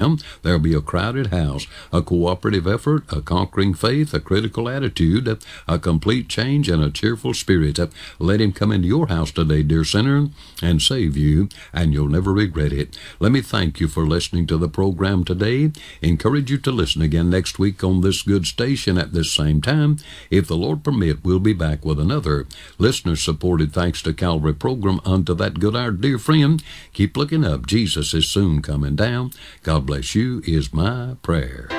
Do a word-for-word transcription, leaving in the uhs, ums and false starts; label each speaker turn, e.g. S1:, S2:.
S1: down, there'll be a crowded house, a cooperative effort, a conquering faith, a critical attitude, a complete change, and a cheerful spirit. Let him come into your house today, dear sinner, and save you, and you'll never regret it. Let me thank you for listening to the program today. Encourage you to listen again next week on this good station at this same time. If the Lord permit, we'll be back with another listener-supported Thanks to Calvary program. Unto that good hour, dear friend, keep looking up. Jesus is soon coming down. God bless you is my prayer.